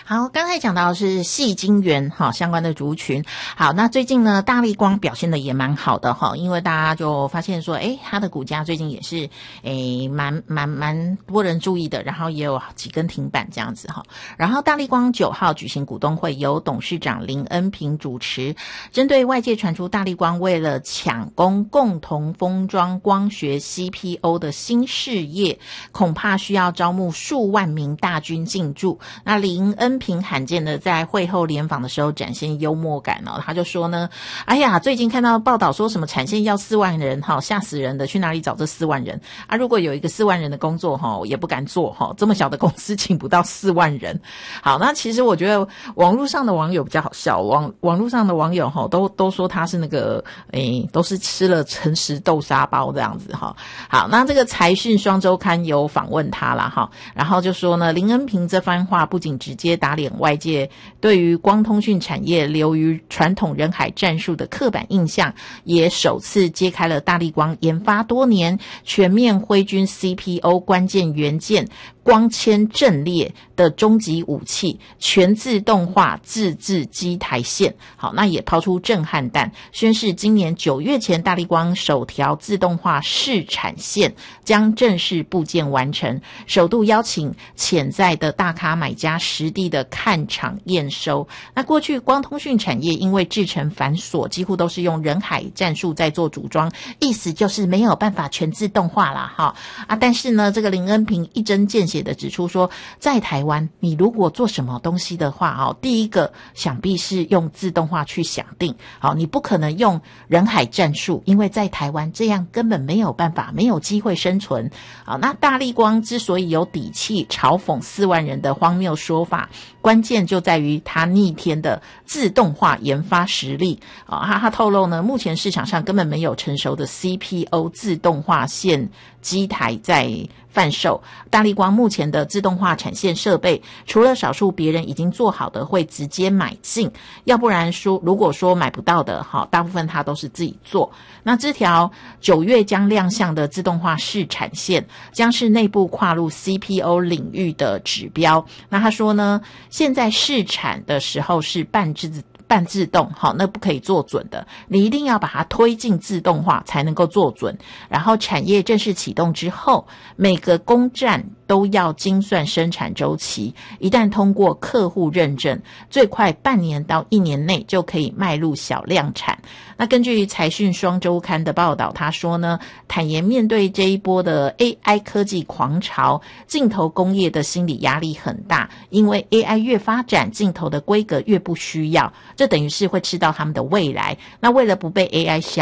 好，刚才讲到的是矽晶圆相关的族群。好，那最近呢，大立光表现的也蛮好的因为大家就发现说，它的股价最近也是蛮多人注意的，然后也有几根停板这样子然后大立光9号举行股东会，由董事长林恩平主持，针对外界传出大立光为了抢攻共同封装光学 CPO 的新事业，恐怕需要招募数万名大军进驻。那林恩平罕见的在会后联访的时候展现幽默感他就说呢，哎呀，最近看到报道说什么产线要4万人吓死人的，去哪里找这4万人啊？如果有一个4万人的工作也不敢做这么小的公司请不到4万人。好，那其实我觉得网络上的网友比较好笑，网络上的网友都说他是那个都是吃了诚实豆沙包这样子好，那这个财讯双周刊有访问他啦然后就说呢，林恩平这番话不仅直接打脸外界对于光通讯产业流于传统人海战术的刻板印象，也首次揭开了大立光研发多年全面挥军 CPO 关键元件光纤阵列的终极武器——全自动化自制机台线。好，那也抛出震撼弹，宣示今年9月前大立光首条自动化试产线将正式部件完成，首度邀请潜在的大咖买家实地的看厂验收。那过去光通讯产业因为制程繁琐，几乎都是用人海战术在做组装，意思就是没有办法全自动化啦但是呢，这个林恩平一针见血的指出说，在台湾你如果做什么东西的话第一个想必是用自动化去想定你不可能用人海战术，因为在台湾这样根本没有办法，没有机会生存那大立光之所以有底气嘲讽4万人的荒谬说法，关键就在于他逆天的自动化研发实力他透露呢，目前市场上根本没有成熟的 CPO 自动化线机台在贩售。大立光目前的自动化产线设备，除了少数别人已经做好的会直接买进，要不然说如果说买不到的大部分他都是自己做。那这条9月将亮相的自动化试产线，将是内部跨入 CPO 领域的指标。那他说呢，现在试产的时候是半自动那不可以做准的，你一定要把它推进自动化才能够做准。然后产业正式启动之后，每个工站都要精算生产周期，一旦通过客户认证，最快半年到1年内就可以迈入小量产。那根据财讯双周刊的报道，他说呢，坦言面对这一波的 AI 科技狂潮，镜头工业的心理压力很大，因为 AI 越发展，镜头的规格越不需要，这等于是会吃到他们的未来。那为了不被 AI